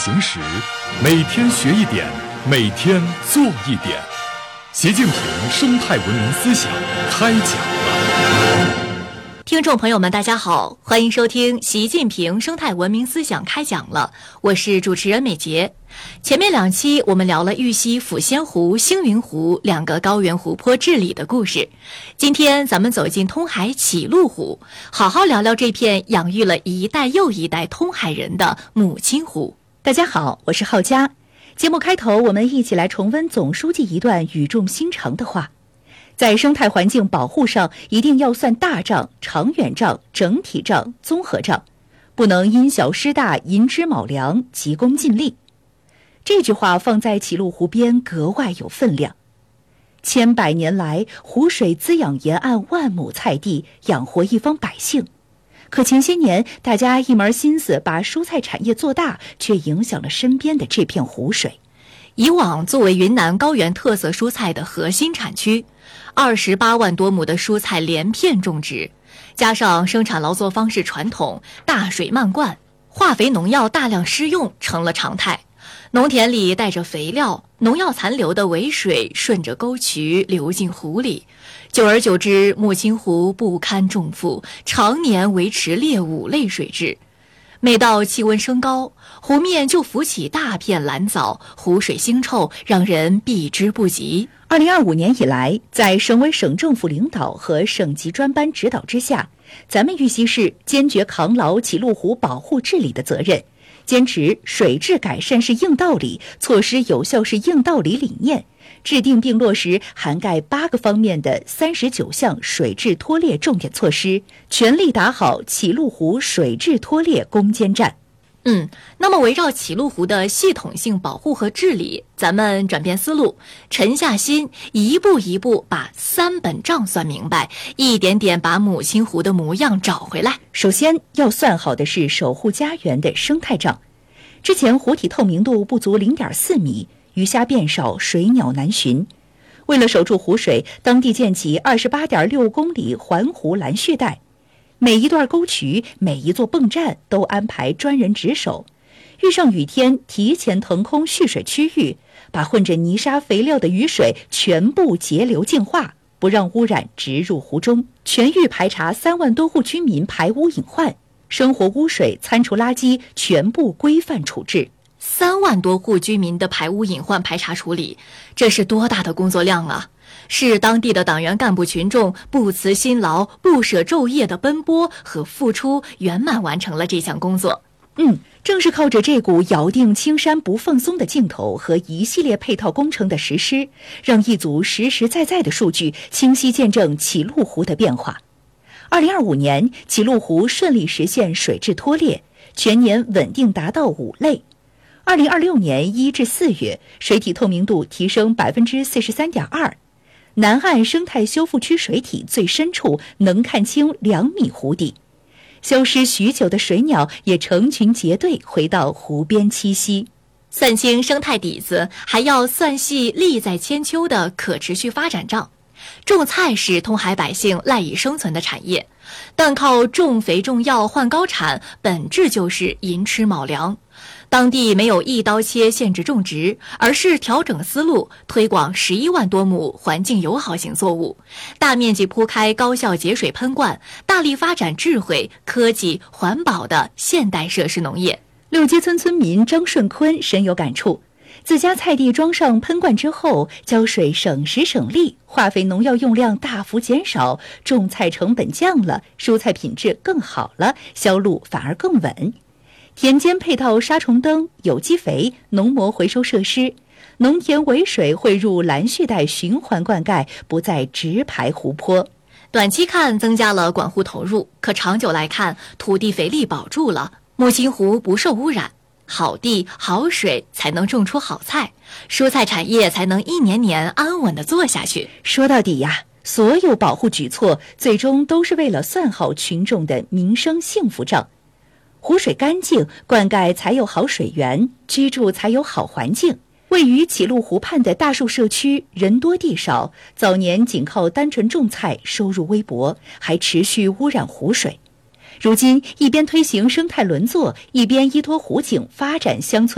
行时，每天学一点，每天做一点。习近平生态文明思想开讲了。 听众朋友们大家好，欢迎收听习近平生态文明思想开讲了，我是主持人美杰。前面2期我们聊了玉溪抚仙湖、星云湖2个高原湖泊治理的故事，今天咱们走进通海启路湖，好好聊聊这片养育了一代又一代通海人的母亲湖。 大家好，我是浩佳。节目开头我们一起来重温总书记一段语重心长的话，在生态环境保护上一定要算大账、长远账、整体账、综合账，不能因小失大、寅吃卯粮、急功近利。这句话放在启路湖边格外有分量。千百年来，湖水滋养沿岸万亩菜地，养活一方百姓。可前些年，大家一门心思把蔬菜产业做大，却影响了身边的这片湖水。 以往作为云南高原特色蔬菜的核心产区，28万多亩的蔬菜连片种植，加上生产劳作方式传统，大水漫灌，化肥农药大量施用成了常态。农田里带着肥料、农药残留的尾水顺着沟渠流进湖里，久而久之，母亲湖不堪重负，常年维持劣五类水质。每到气温升高，湖面就浮起大片蓝藻，湖水腥臭，让人避之不及。 2025年以来，在省委省政府领导和省级专班指导之下，咱们玉溪市坚决扛牢启路湖保护治理的责任，坚持水质改善是硬道理，措施有效是硬道理理念，制定并落实涵盖8个方面的39项水质脱劣重点措施，全力打好启路湖水质脱劣攻坚战。 那么围绕启路湖的系统性保护和治理，咱们转变思路，沉下心，一步一步把3本账算明白，一点点把母亲湖的模样找回来。 首先要算好的是守护家园的生态账。之前湖体透明度不足0.4米，鱼虾变少，水鸟难寻。为了守住湖水，当地建起28.6公里环湖拦蓄带，每一段沟渠、每一座泵站都安排专人值守，遇上雨天提前腾空蓄水区域，把混着泥沙肥料的雨水全部截流净化，不让污染直入湖中，全域排查3万多户居民排污隐患，生活污水、餐厨垃圾全部规范处置。 3万多户居民的排污隐患排查处理，这是多大的工作量啊！是当地的党员干部群众不辞辛劳、不舍昼夜的奔波和付出，圆满完成了这项工作。 正是靠着这股咬定青山不放松的劲头和一系列配套工程的实施，让一组实实在在的数据清晰见证启路湖的变化。2025年，启路湖顺利实现水质脱劣，全年稳定达到5类。2026年1至4月，水体透明度提升43.2%，南岸生态修复区水体最深处能看清2米湖底，消失许久的水鸟也成群结队回到湖边栖息。 算清生态底子，还要算细利在千秋的可持续发展账。种菜是通海百姓赖以生存的产业，但靠种肥种药换高产，本质就是寅吃卯粮。当地没有一刀切限制种植，而是调整思路，推广11万多亩环境友好型作物，大面积铺开高效节水喷灌，大力发展智慧、科技、环保的现代设施农业。 六街村村民张顺坤深有感触，自家菜地装上喷灌之后，浇水省时省力，化肥农药用量大幅减少，种菜成本降了，蔬菜品质更好了，销路反而更稳。田间配套杀虫灯、有机肥、农膜回收设施，农田尾水汇入拦蓄带循环灌溉，不再直排湖泊。 短期看增加了管护投入，可长久来看，土地肥力保住了，母亲湖不受污染，好地好水才能种出好菜，蔬菜产业才能一年年安稳地做下去。 说到底呀，所有保护举措最终都是为了算好群众的民生幸福账。湖水干净，灌溉才有好水源，居住才有好环境。位于启路湖畔的大树社区人多地少，早年仅靠单纯种菜收入微薄，还持续污染湖水。如今一边推行生态轮作，一边依托湖景发展乡村